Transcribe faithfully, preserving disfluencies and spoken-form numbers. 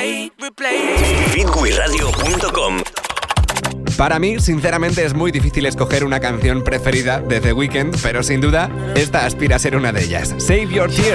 replay, replay. Bitwin Radio punto com. Para mí, sinceramente, es muy difícil escoger una canción preferida de The Weeknd, pero sin duda, esta aspira a ser una de ellas. Save Your Tears.